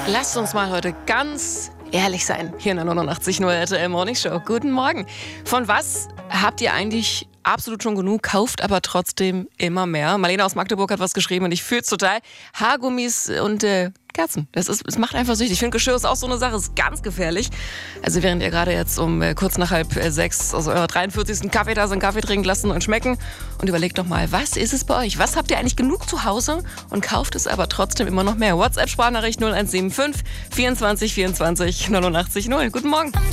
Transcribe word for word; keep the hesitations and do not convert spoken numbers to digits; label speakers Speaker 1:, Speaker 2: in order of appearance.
Speaker 1: Lasst uns mal heute ganz ehrlich sein, hier in der neunundachtzig Komma null R T L Morning Show. Guten Morgen. Von was habt ihr eigentlich absolut schon genug, kauft aber trotzdem immer mehr? Marlene aus Magdeburg hat was geschrieben und ich fühle es total. Haargummis und äh, Kerzen. Das ist, es macht einfach süchtig. Ich finde, Geschirr ist auch so eine Sache, ist ganz gefährlich. Also während ihr gerade jetzt um äh, kurz nach halb äh, sechs aus eurer dreiundvierzigsten Kaffeetasse einen Kaffee trinken lassen und schmecken und überlegt doch mal, was ist es bei euch? Was habt ihr eigentlich genug zu Hause und kauft es aber trotzdem immer noch mehr? WhatsApp-Sprachnachricht null eins sieben fünf vierundzwanzig vierundzwanzig neunundachtzig null. Guten Morgen.